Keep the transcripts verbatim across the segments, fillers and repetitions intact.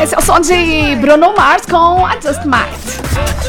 Esse é o som de Bruno Mars com Adjust Mind.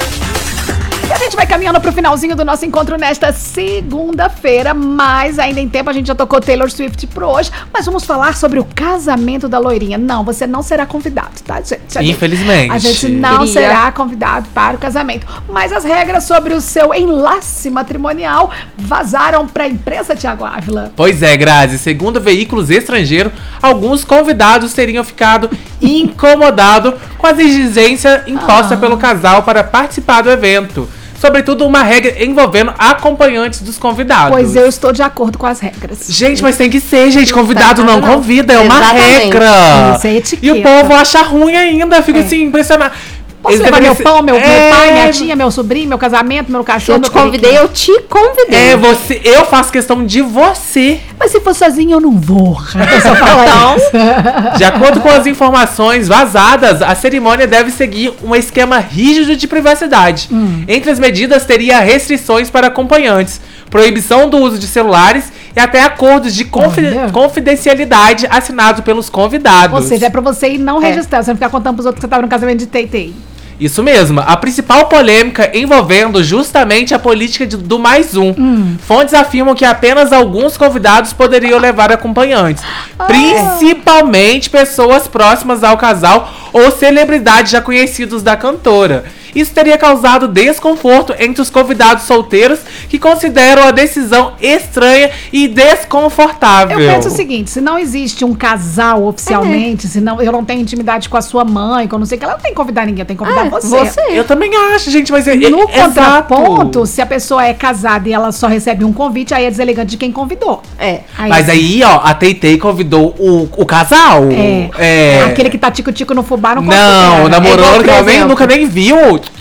E a gente vai caminhando pro finalzinho do nosso encontro nesta segunda-feira, mas ainda em tempo a gente já tocou Taylor Swift pro hoje, mas vamos falar sobre o casamento da loirinha. Não, você não será convidado, tá, gente? A Infelizmente. A gente não Queria. será convidado para o casamento, mas as regras sobre o seu enlace matrimonial vazaram pra imprensa, Thiago Ávila. Pois é, Grazi, segundo veículos estrangeiros, alguns convidados teriam ficado incomodados com as exigências impostas Ah. pelo casal para participar do evento. Sobretudo uma regra envolvendo acompanhantes dos convidados. Pois eu estou de acordo com as regras. Gente, mas tem que ser, gente. Convidado não não. convida, é uma Exatamente. regra. Isso é etiqueta. E o povo acha ruim ainda, fica É. assim, impressionado. Posso Eles levar meu deveriam pão, meu, ser- meu É, pai, minha tia, meu sobrinho, meu casamento, meu Se cachorro, eu te meu convidei, periquito? eu te convidei. É, você, eu faço questão de você. Mas se for sozinho, eu não vou. A pessoa fala Então, isso. De acordo com as informações vazadas, a cerimônia deve seguir um esquema rígido de privacidade. Hum. Entre as medidas, teria restrições para acompanhantes, proibição do uso de celulares e até acordos de confi- Olha. confidencialidade assinados pelos convidados. Ou seja, é pra você ir não É. registrar, você não ficar contando pros outros que você tava no casamento de Tay-Tay. Isso mesmo. A principal polêmica envolvendo justamente a política de- do mais um. Hum. Fontes afirmam que apenas alguns convidados poderiam levar acompanhantes. Ah. Principalmente pessoas próximas ao casal ou celebridades já conhecidos da cantora. Isso teria causado desconforto entre os convidados solteiros que consideram a decisão estranha e desconfortável. Eu penso o seguinte, se não existe um casal oficialmente, se não, eu não tenho intimidade com a sua mãe, com não sei o que, ela não tem que convidar ninguém, eu tenho que convidar É, você. você. Eu também acho, gente, mas... é- No é- contraponto, exato. se a pessoa é casada e ela só recebe um convite, aí é deselegante de quem convidou. É. Mas aí, ó, a Tay-Tay convidou o, o casal. É, É. aquele que tá tico-tico no fubá não Não, considera. namorou, igual, que ela por nem, exemplo. nunca nem viu.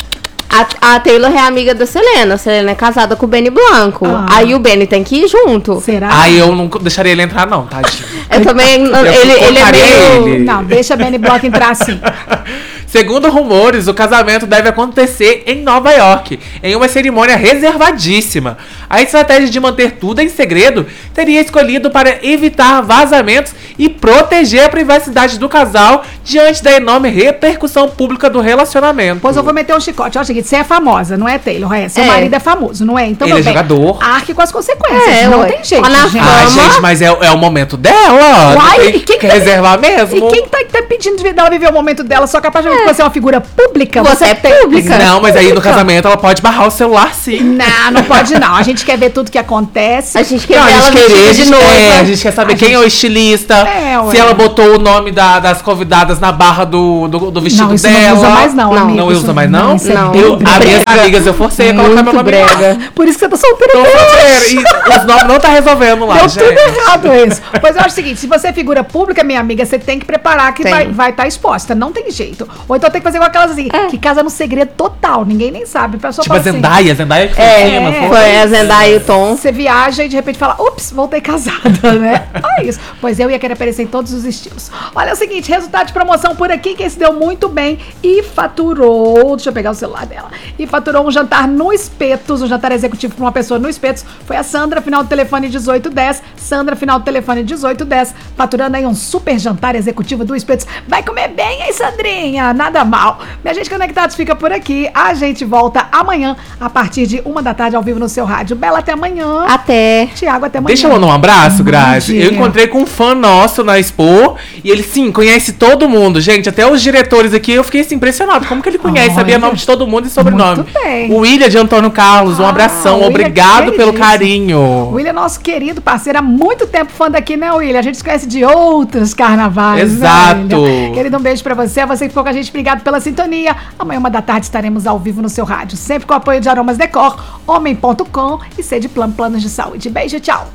A, a Taylor é amiga da Selena. A Selena é casada com o Benny Blanco. Ah. Aí o Benny tem que ir junto. Será? Aí eu não deixaria ele entrar, não, tadinho. Eu também. Ele, ele é colocaria meio. ele. Não, deixa a Benny Block entrar assim. Segundo rumores, o casamento deve acontecer em Nova York, em uma cerimônia reservadíssima. A estratégia de manter tudo em segredo teria escolhido para evitar vazamentos e proteger a privacidade do casal diante da enorme repercussão pública do relacionamento. Pois eu vou meter um chicote. Olha o seguinte, você é famosa, não é, Taylor? É, seu É. marido é famoso, não é? Então, Ele meu é bem, jogador. arque com as consequências. É, não ué. tem jeito, Ó, na gente. Ai, fama. gente, mas é, é o momento dela. Uai, tem e quem que tá- reservar mesmo. E quem tá, tá pedindo de dela viver o momento dela só capaz de que você é uma figura pública? Você é pública. Não, mas aí no Pública. casamento ela pode barrar o celular, sim. Não, não pode não. A gente quer ver tudo que acontece. A gente quer Não, a ver ela gente querer, vestida a de gente, noiva. é, a gente quer saber A quem gente- é o estilista, É, ué. se ela botou o nome da- das convidadas na barra do, do, do vestido Não, isso dela. não usa mais não, Não. amigo. Não Isso usa mais não? isso é Não. bem Eu, brega. as minhas amigas, eu forcei a colocar meu Muito nome brega. lá. Por isso que você tá solteira. Tô solteira, e os nomes não tá resolvendo lá, Deu gente. tudo errado isso. Pois eu acho o seguinte, se você é figura pública, minha amiga, você tem que preparar que Tem. vai vai estar exposta. Não tem jeito. Ou então tem que fazer igual aquelas assim, que casa no segredo total. Ninguém nem sabe. A pessoa Tipo a fala assim, Zendaya, a Zendaya que foi É, cima, foi. foi a Zendaya e o Tom. Você viaja e de repente fala, ups, voltei casada, né? Olha isso. Pois eu ia querer aparecer em todos os estilos. Olha o seguinte, resultado de promoção por aqui, quem se deu muito bem e faturou, deixa eu pegar o celular dela, e faturou um jantar no Espetos, um jantar executivo para uma pessoa no Espetos, foi a Sandra, final do telefone dezoito dez, Sandra, final do telefone dezoito dez, faturando aí um super jantar executivo do Espetos. Vai comer bem, hein, Sandrinha? Nada mal. Minha gente, Conectados fica por aqui. A gente volta amanhã, a partir de uma da tarde, ao vivo no seu rádio. Bela, até amanhã. Até. Tiago, até amanhã. Deixa eu mandar um abraço, Grazi. Mande. Eu encontrei com um fã nosso na Expo e ele, sim, conhece todo mundo. Gente, até os diretores aqui, eu fiquei assim, impressionado. Como que ele conhece? Olha. Sabia nome de todo mundo e sobrenome. Muito bem. O William de Antônio Carlos, um Ah, abração. William, Obrigado pelo queridíssimo. carinho. O William é nosso querido parceiro, há muito tempo fã daqui, né, William? A gente se conhece de outros carnavais. Exato. Né, William? Querido, um beijo pra você. Você que ficou com a gente, obrigado pela sintonia. Amanhã, uma da tarde, estaremos ao vivo no seu rádio. Sempre com o apoio de Aromas Decor, homem ponto com e Sede Plano Planos de Saúde. Beijo, tchau.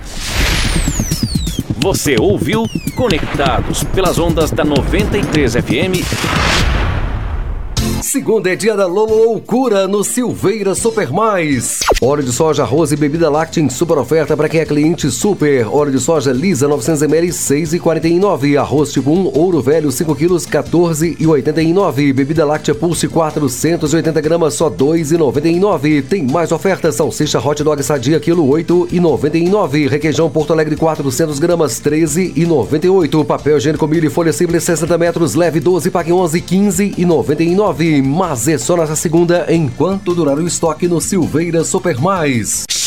Você ouviu Conectados pelas ondas da noventa e três F M. Segunda é dia da loucura no Silveira Super Mais. Óleo de soja, arroz e bebida láctea em super oferta para quem é cliente super. Óleo de soja lisa novecentos mililitros, seis reais e quarenta e nove centavos. Arroz tipo um, ouro velho, cinco quilos, quatorze reais e oitenta e nove centavos. Bebida láctea Pulse quatrocentos e oitenta gramas, só dois reais e noventa e nove centavos. Tem mais ofertas. Salsicha Hot Dog Sadia, quilo oito reais e noventa e nove centavos. Requeijão Porto Alegre quatrocentas gramas, treze reais e noventa e oito centavos. Papel higiênico milho e folha simples sessenta metros, leve doze, pague onze, quinze reais e noventa e nove centavos. Mas é só nessa segunda, enquanto durar o estoque no Silveira Super Mais.